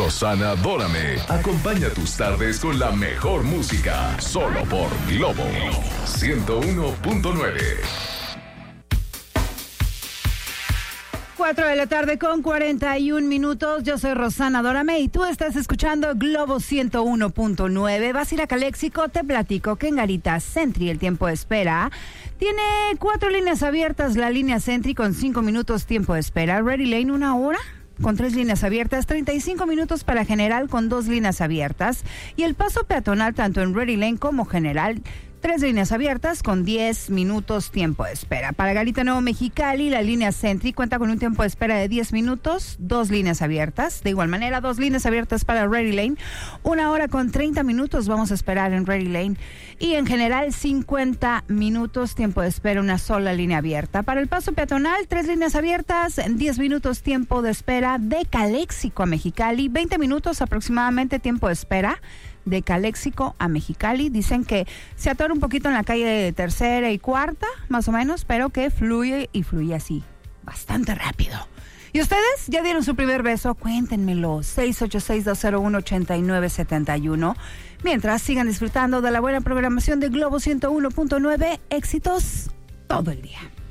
Rosana Dórame acompaña tus tardes con la mejor música, solo por Globo 101.9. 4 de la tarde con 41 minutos. Yo soy Rosana Dórame y tú estás escuchando Globo 101.9. Vas a ir a Caléxico, te platico que en Garita Centri el tiempo de espera tiene 4 líneas abiertas. La línea Centri con 5 minutos tiempo de espera. Ready Lane 1 hora con 3 líneas abiertas, 35 minutos para General con 2 líneas abiertas. Y el paso peatonal tanto en Ready Lane como General, 3 líneas abiertas con 10 minutos tiempo de espera. Para Garita Nuevo Mexicali, la línea Centri cuenta con un tiempo de espera de 10 minutos, 2 líneas abiertas. De igual manera, 2 líneas abiertas para Ready Lane. 1 hora con 30 minutos vamos a esperar en Ready Lane. Y en general, 50 minutos tiempo de espera, una sola línea abierta. Para el paso peatonal, 3 líneas abiertas, 10 minutos tiempo de espera de Caléxico a Mexicali. 20 minutos aproximadamente tiempo de espera de Caléxico a Mexicali. Dicen que se atora un poquito en la calle de Tercera y Cuarta, más o menos, pero que fluye y fluye así, bastante rápido. ¿Y ustedes ya dieron su primer beso? Cuéntenmelo, 686-201-8971. Mientras sigan disfrutando de la buena programación de Globo 101.9, éxitos todo el día.